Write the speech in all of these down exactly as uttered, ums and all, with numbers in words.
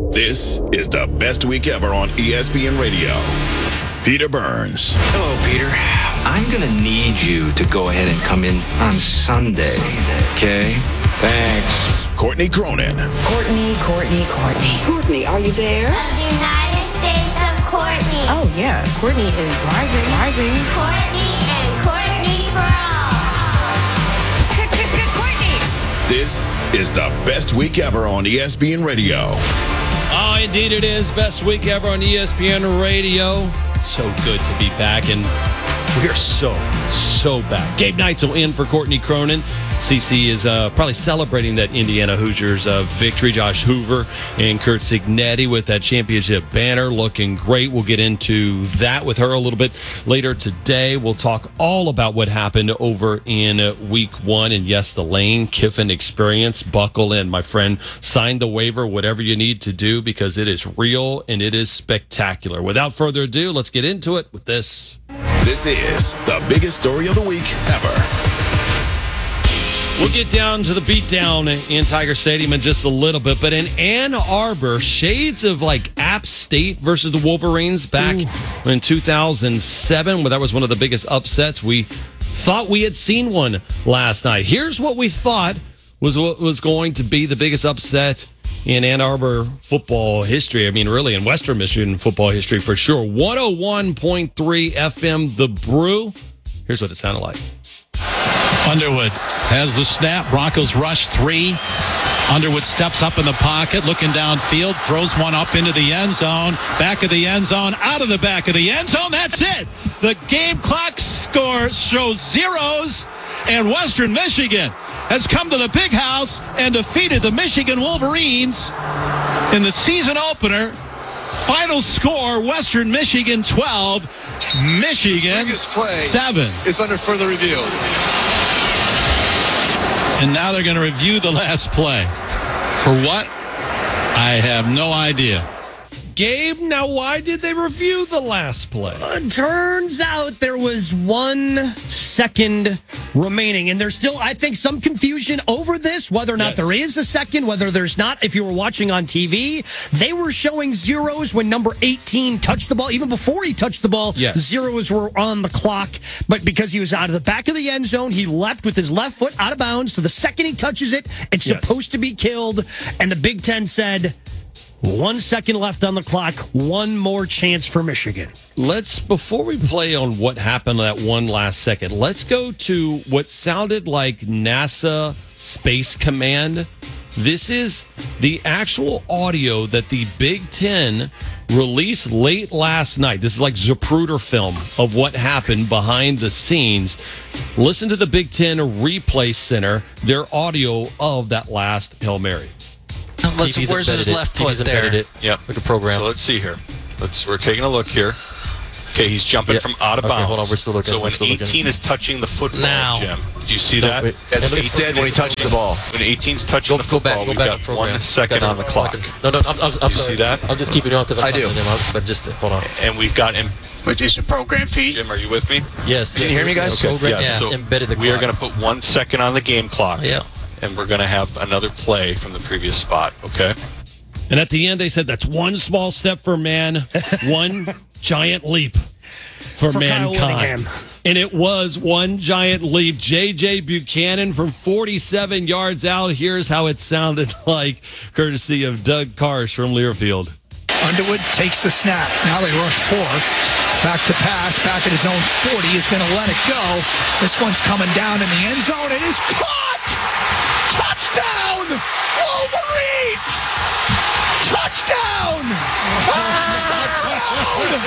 This is the best week ever on E S P N Radio. Peter Burns. Hello, Peter. I'm going to need you to go ahead and come in on Sunday, okay? Thanks. Courtney Cronin. Courtney, Courtney, Courtney. Courtney, are you there? Of the United States of Courtney. Oh, yeah. Courtney is driving. Driving. Courtney and Courtney for all. Courtney. This is the best week ever on E S P N Radio. Oh, indeed it is. Best week ever on E S P N Radio. So good to be back, and we're so, so back. Gabe Neitzel in for Courtney Cronin. C C is uh, probably celebrating that Indiana Hoosiers uh, victory. Josh Hoover and Kurt Signetti with that championship banner looking great. We'll get into that with her a little bit later today. We'll talk all about what happened over in week one. And yes, the Lane Kiffin experience. Buckle in, my friend. Sign the waiver, whatever you need to do, because it is real and it is spectacular. Without further ado, let's get into it with this. This is the biggest story of the week ever. We'll get down to the beatdown in Tiger Stadium in just a little bit, but in Ann Arbor, shades of like App State versus the Wolverines back Ooh. in two thousand seven, where that was one of the biggest upsets. We thought we had seen one last night. Here's what we thought was what was going to be the biggest upset in Ann Arbor football history. I mean, really in Western Michigan football history for sure. one oh one point three F M, The Brew. Here's what it sounded like. Underwood has the snap. Broncos rush three. Underwood steps up in the pocket, looking downfield, throws one up into the end zone, back of the end zone, out of the back of the end zone. That's it. The game clock score shows zeros, and Western Michigan has come to the big house and defeated the Michigan Wolverines in the season opener. Final score, Western Michigan twelve, Michigan seven. It's under further review. And now they're going to review the last play. For what? I have no idea. Gabe, now why did they review the last play? Uh, turns out there was one second remaining, and there's still, I think, some confusion over this, whether or not yes. there is a second, whether there's not. If you were watching on T V, they were showing zeros when number eighteen touched the ball. Even before he touched the ball, yes. zeros were on the clock. But because he was out of the back of the end zone, he leapt with his left foot out of bounds. So the second he touches it, it's yes. supposed to be killed. And the Big Ten said, one second left on the clock. One more chance for Michigan. Let's, before we play on what happened that one last second, let's go to what sounded like NASA Space Command. This is the actual audio that the Big Ten released late last night. This is like Zapruder film of what happened behind the scenes. Listen to the Big Ten Replay Center, their audio of that last Hail Mary. Let's, where's his left foot there? Yeah, like a program. So let's see here. Let's we're taking a look here. Okay, he's jumping yep. from out of okay, bounds. Hold on, we're still looking. So when still eighteen looking. is touching the football, now. Jim, do you see no, that? Wait. It's, it's dead when he touches the ball. When eighteen's touching go, the football, go back, we've go got back one second on the clock. No, no, I'm, I'm, I'm do you sorry. see that? I'm just keeping it on because I'm I do. Them out, but just hold on. And we've got him. Which is your program feed? Jim, are you with me? Yes. Can yes, you hear me, guys? Okay. Program, Yeah. yeah. So embedded the clock. we are going to put one second on the game clock. Yeah. And we're going to have another play from the previous spot. Okay. And at the end, they said that's one small step for man, one giant leap for, for mankind. And it was one giant leap. J J Buchanan from forty-seven yards out. Here's how it sounded like, courtesy of Doug Karsh from Learfield. Underwood takes the snap. Now they rush four. Back to pass. Back at his own forty. Is going to let it go. This one's coming down in the end zone. It is caught! Touchdown! Wolverines! Touchdown! Touchdown!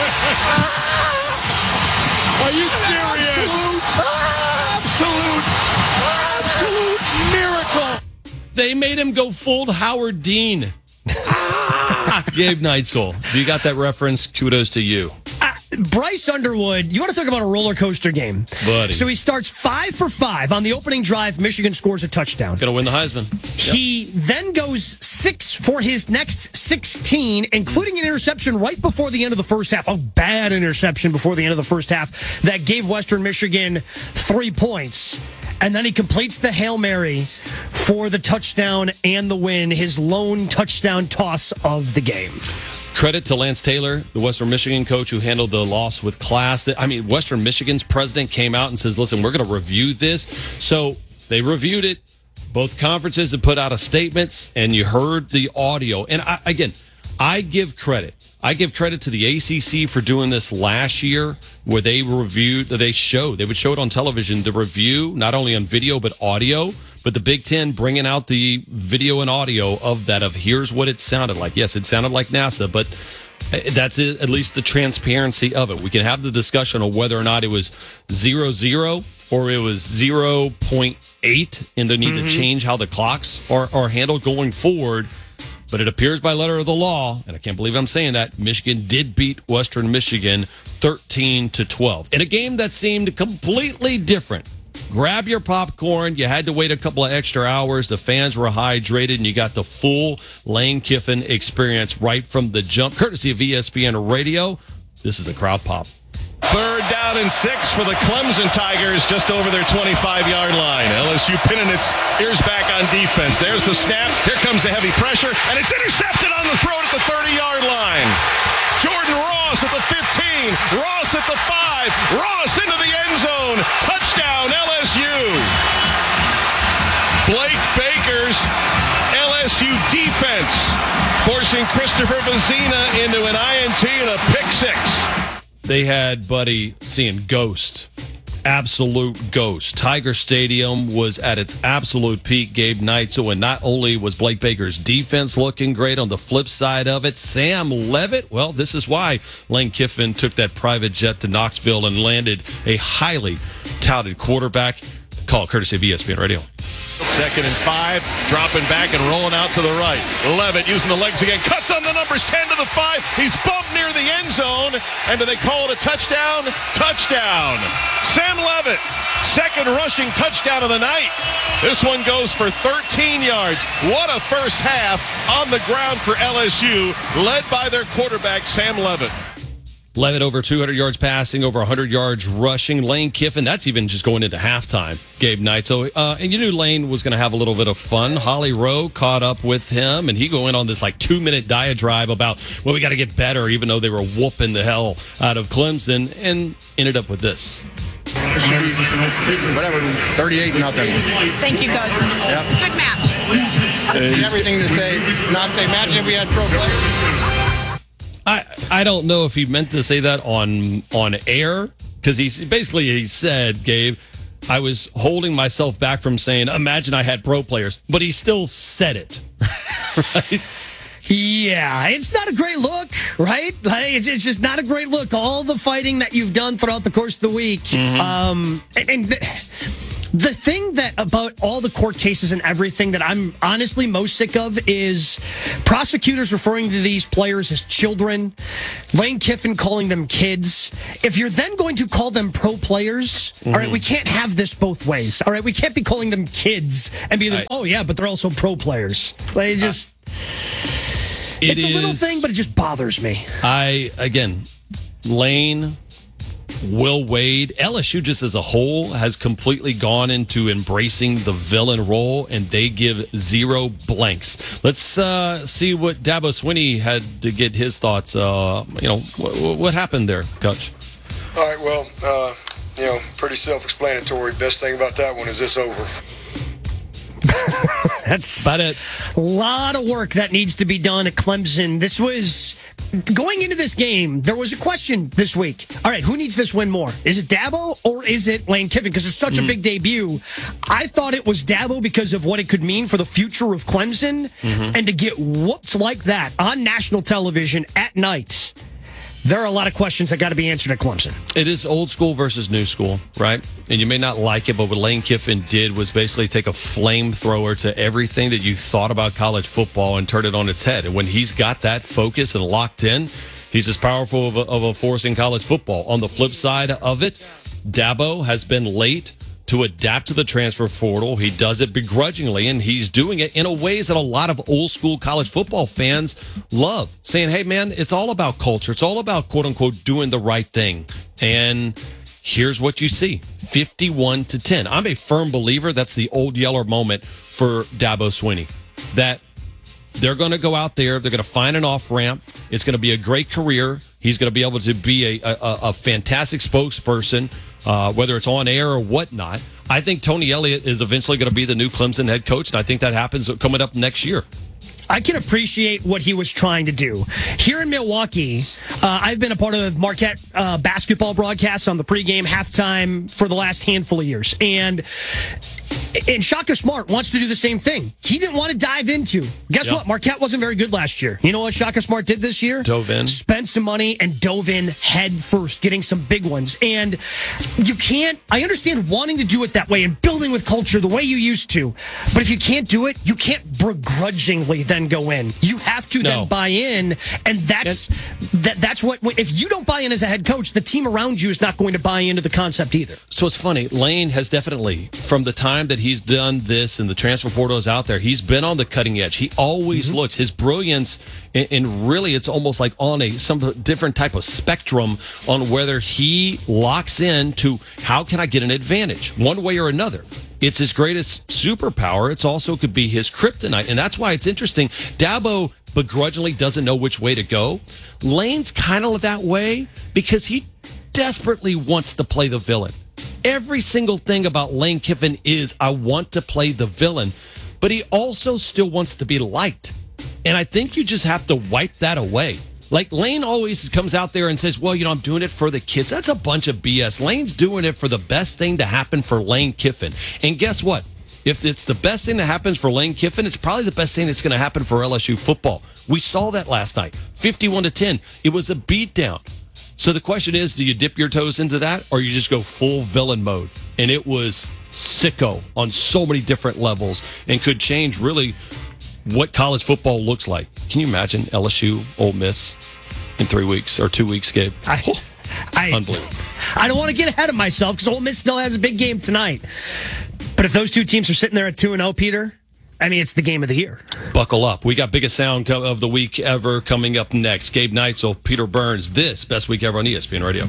Are you serious? Absolute, absolute, absolute miracle. They made him go full Howard Dean. Gabe Neitzel, you got that reference? Kudos to you. Uh, Bryce Underwood, you want to talk about a roller coaster game? Buddy. So he starts five for five. On the opening drive, Michigan scores a touchdown. Going to win the Heisman. Yep. He then goes six for his next sixteen, including an interception right before the end of the first half. A bad interception before the end of the first half that gave Western Michigan three points. And then he completes the Hail Mary for the touchdown and the win, his lone touchdown toss of the game. Credit to Lance Taylor, the Western Michigan coach who handled the loss with class. I mean, Western Michigan's president came out and says, listen, we're going to review this. So they reviewed it. Both conferences have put out a statements, and you heard the audio. And I, again, I give credit. I give credit to the A C C for doing this last year where they reviewed, they showed, they would show it on television, the review, not only on video, but audio. But the Big Ten bringing out the video and audio of that, of here's what it sounded like. Yes, it sounded like NASA, but that's it, at least the transparency of it. We can have the discussion of whether or not it was zero zero or it was zero point eight and they need mm-hmm. to change how the clocks are, are handled going forward. But it appears by letter of the law, and I can't believe I'm saying that, Michigan did beat Western Michigan thirteen to twelve in a game that seemed completely different. Grab your popcorn. You had to wait a couple of extra hours. The fans were hydrated, and you got the full Lane Kiffin experience right from the jump, courtesy of E S P N Radio. This is a crowd pop. Third down and six for the Clemson Tigers just over their twenty-five-yard line. L S U pinning its ears back on defense. There's the snap. Here comes the heavy pressure, and it's intercepted on the throat at the thirty-yard line. Jordan Ross at the fifteen. Ross at the five. Ross into the end zone. Touchdown, L S U. Blake Baker's L S U defense forcing Christopher Vazina into an I N T and a pick six. They had Buddy seeing ghost, absolute ghost. Tiger Stadium was at its absolute peak, Gabe Neitzel, and not only was Blake Baker's defense looking great, on the flip side of it, Sam Levitt, well, this is why Lane Kiffin took that private jet to Knoxville and landed a highly touted quarterback. Call courtesy of E S P N Radio. Second and five, dropping back and rolling out to the right. Levitt using the legs again, cuts on the numbers ten to the five. He's bumped near the end zone, and do they call it a touchdown? Touchdown. Sam Levitt, second rushing touchdown of the night. This one goes for thirteen yards. What a first half on the ground for L S U, led by their quarterback, Sam Levitt. Levitt over two hundred yards passing, over one hundred yards rushing. Lane Kiffin, that's even just going into halftime, Gabe Neitzel. Uh, and you knew Lane was going to have a little bit of fun. Holly Rowe caught up with him, and he go in on this like two-minute diatribe about, well, we got to get better, even though they were whooping the hell out of Clemson, and ended up with this. Whatever, thirty-eight nothing. Thank you, Coach. Yep. Good match. Everything to say, not say, imagine if we had pro players. I, I don't know if he meant to say that on on air, because he basically he said, Gabe, I was holding myself back from saying, imagine I had pro players, but he still said it. Right? Yeah, it's not a great look, right? Like, it's, it's just not a great look. All the fighting that you've done throughout the course of the week. Mm-hmm. Um, and, and the, the thing that about all the court cases and everything that I'm honestly most sick of is prosecutors referring to these players as children, Lane Kiffin calling them kids. If you're then going to call them pro players, mm-hmm. all right, we can't have this both ways. All right, we can't be calling them kids and be like, I, oh, yeah, but they're also pro players. Like, just... It it's a is, little thing, but it just bothers me. I, again, Lane, Will Wade, L S U just as a whole has completely gone into embracing the villain role, and they give zero blanks. Let's uh, see what Dabo Swinney had to get his thoughts. Uh, you know, what, what happened there, Coach? All right, well, uh, you know, pretty self-explanatory. Best thing about that one is this over. That's about it. A lot of work that needs to be done at Clemson. This was going into this game. There was a question this week. All right, who needs this win more? Is it Dabo or is it Lane Kiffin? Because it's such mm. a big debut. I thought it was Dabo because of what it could mean for the future of Clemson, mm-hmm. and to get whooped like that on national television at night. There are a lot of questions that got to be answered at Clemson. It is old school versus new school, right? And you may not like it, but what Lane Kiffin did was basically take a flamethrower to everything that you thought about college football and turn it on its head. And when he's got that focus and locked in, he's as powerful of a, of a force in college football. On the flip side of it, Dabo has been late to adapt to the transfer portal. He does it begrudgingly, and he's doing it in a ways that a lot of old school college football fans love, saying, hey, man, it's all about culture. It's all about, quote unquote, doing the right thing. And here's what you see. fifty-one to ten. I'm a firm believer that's the old Yeller moment for Dabo Swinney. That they're going to go out there. They're going to find an off-ramp. It's going to be a great career. He's going to be able to be a, a, a fantastic spokesperson, uh, whether it's on air or whatnot. I think Tony Elliott is eventually going to be the new Clemson head coach, and I think that happens coming up next year. I can appreciate what he was trying to do. Here in Milwaukee, uh, I've been a part of Marquette uh, basketball broadcasts on the pregame, halftime for the last handful of years. And and Shaka Smart wants to do the same thing. He didn't want to dive into. Guess yep. what? Marquette wasn't very good last year. You know what Shaka Smart did this year? Dove in. Spent some money and dove in head first, getting some big ones. And you can't, I understand wanting to do it that way and building with culture the way you used to. But if you can't do it, you can't begrudgingly then go in. You have to no. then buy in. And that's and, that, that's what, if you don't buy in as a head coach, the team around you is not going to buy into the concept either. So it's funny. Lane has definitely, from the time that he's done this and the transfer portal is out there, he's been on the cutting edge. He always mm-hmm. looks, his brilliance, and, and really it's almost like on a some different type of spectrum on whether he locks in to how can I get an advantage one way or another. It's his greatest superpower. It's also could be his kryptonite. And that's why it's interesting. Dabo begrudgingly doesn't know which way to go. Lane's kind of that way because he desperately wants to play the villain. Every single thing about Lane Kiffin is, I want to play the villain, but he also still wants to be liked. And I think you just have to wipe that away. Like Lane always comes out there and says, well, you know, I'm doing it for the kids. That's a bunch of B S. Lane's doing it for the best thing to happen for Lane Kiffin. And guess what? If it's the best thing that happens for Lane Kiffin, it's probably the best thing that's going to happen for L S U football. We saw that last night, fifty-one to ten. It was a beatdown. So the question is, do you dip your toes into that or you just go full villain mode? And it was sicko on so many different levels and could change really what college football looks like. Can you imagine L S U, Ole Miss in three weeks or two weeks, Gabe? I, I, Unbelievable. I don't want to get ahead of myself because Ole Miss still has a big game tonight. But if those two teams are sitting there at two and oh, Peter, I mean, it's the game of the year. Buckle up. We got biggest sound of the week ever coming up next. Gabe Neitzel, Peter Burns. This Best Week Ever on E S P N Radio.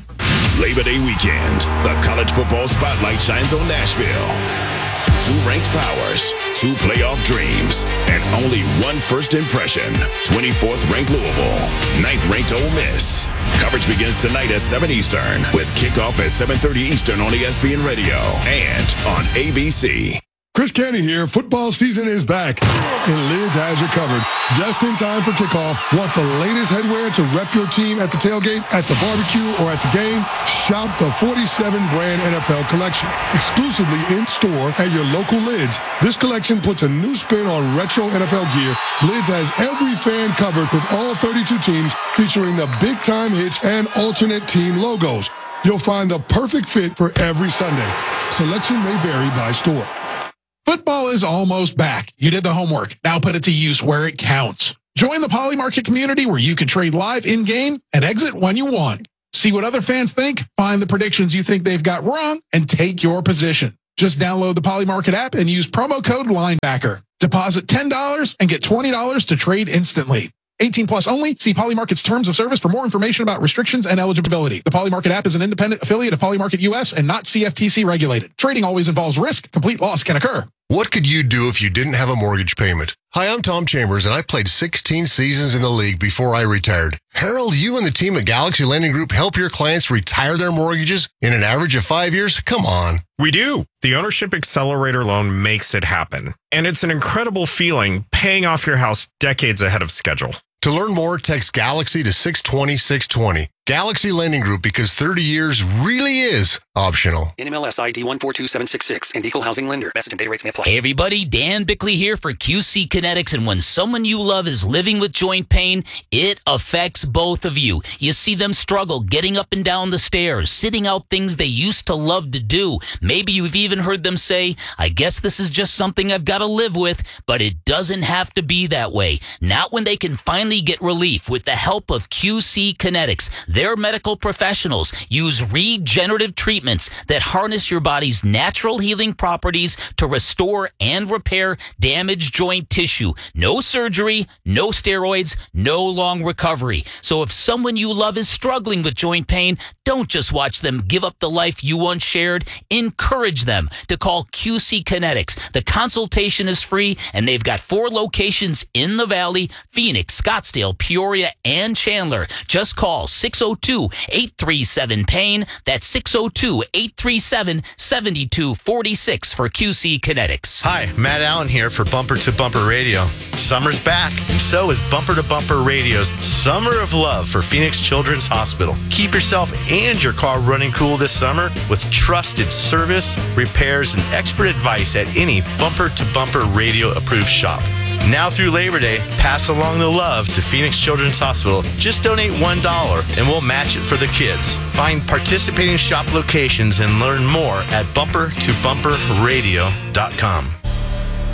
Labor Day weekend. The college football spotlight shines on Nashville. Two ranked powers, two playoff dreams, and only one first impression. twenty-fourth ranked Louisville, ninth ranked Ole Miss. Coverage begins tonight at seven Eastern with kickoff at seven thirty Eastern on E S P N Radio and on A B C. Chris Canty here. Football season is back, and Lids has you covered. Just in time for kickoff. Want the latest headwear to rep your team at the tailgate, at the barbecue, or at the game? Shop the forty-seven brand N F L collection, exclusively in store at your local Lids. This collection puts a new spin on retro N F L gear. Lids has every fan covered with all thirty-two teams, featuring the big-time hits and alternate team logos. You'll find the perfect fit for every Sunday. Selection may vary by store. Football is almost back. You did the homework. Now put it to use where it counts. Join the Poly Market community where you can trade live in-game and exit when you want. See what other fans think, find the predictions you think they've got wrong, and take your position. Just download the Poly Market app and use promo code Linebacker. Deposit ten dollars and get twenty dollars to trade instantly. eighteen plus only. See Poly Market's terms of service for more information about restrictions and eligibility. The Poly Market app is an independent affiliate of Poly Market U S and not C F T C regulated. Trading always involves risk. Complete loss can occur. What could you do if you didn't have a mortgage payment? Hi, I'm Tom Chambers, and I played sixteen seasons in the league before I retired. Harold, you and the team at Galaxy Lending Group help your clients retire their mortgages in an average of five years? Come on. We do. The Ownership Accelerator loan makes it happen. And it's an incredible feeling paying off your house decades ahead of schedule. To learn more, text Galaxy to six twenty, six twenty. Galaxy Lending Group, because thirty years really is optional. N M L S I D one four two seven six six and Equal Housing Lender. Message and data rates may apply. Hey everybody, Dan Bickley here for Q C Kinetics. And when someone you love is living with joint pain, it affects both of you. You see them struggle getting up and down the stairs, sitting out things they used to love to do. Maybe you've even heard them say, I guess this is just something I've got to live with, but it doesn't have to be that way. Not when they can finally get relief with the help of Q C Kinetics. Their medical professionals use regenerative treatments that harness your body's natural healing properties to restore and repair damaged joint tissue. No surgery, no steroids, no long recovery. So if someone you love is struggling with joint pain, Don't just watch them give up the life you once shared. Encourage them to call Q C Kinetics. The consultation is free, and they've got four locations in the Valley: Phoenix, Scottsdale, Peoria, and Chandler. Just call six oh two, eight three seven, PAIN. That's six oh two, eight three seven, seven two four six for Q C Kinetics. Hi, Matt Allen here for Bumper to Bumper Radio. Summer's back, and so is Bumper to Bumper Radio's Summer of Love for Phoenix Children's Hospital. Keep yourself and your car running cool this summer with trusted service, repairs, and expert advice at any Bumper to Bumper Radio approved shop. Now through Labor Day, pass along the love to Phoenix Children's Hospital. Just donate one dollar and we'll match it for the kids. Find participating shop locations and learn more at bumper to bumper radio dot com.